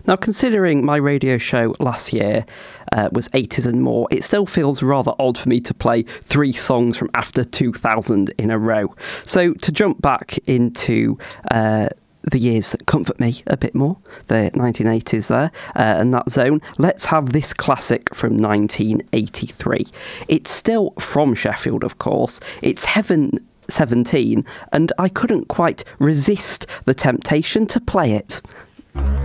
Now, considering my radio show last year was 80s and more, it still feels rather odd for me to play 3 songs from after 2000 in a row. So to jump back into the years that comfort me a bit more, the 1980s there, and that zone, let's have this classic from 1983. It's still from Sheffield, of course. It's Heaven 17, and I couldn't quite resist the temptation to play it.